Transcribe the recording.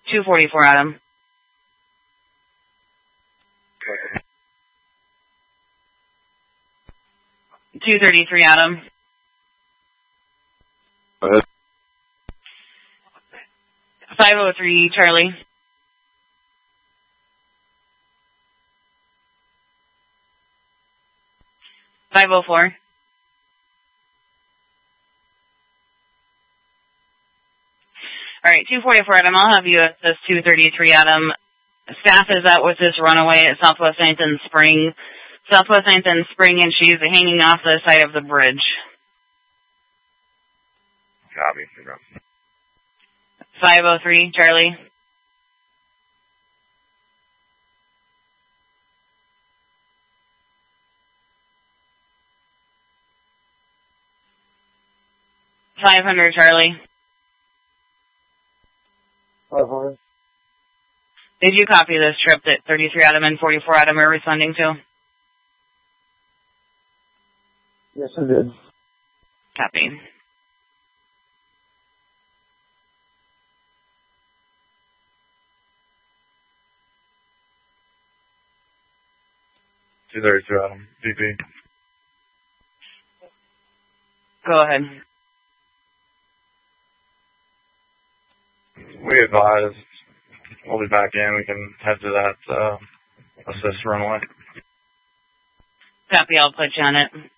244, Adam. Okay. 233, Adam. Go ahead. 503, Charlie. 504. All right, 244, Adam. I'll have you at this 233, Adam. Staff is out with this runaway at Southwest 9th and Spring. Southwest 9th and Spring, and she's hanging off the side of the bridge. Copy. 503, Charlie. 500, Charlie. 500. Did you copy this trip that 33 Adam and 44 Adam are responding to? Yes, I did. Copy. $232, Adam. VP. Go ahead. We advise we'll be back in. We can head to that assist runway. Copy, I'll put you on it.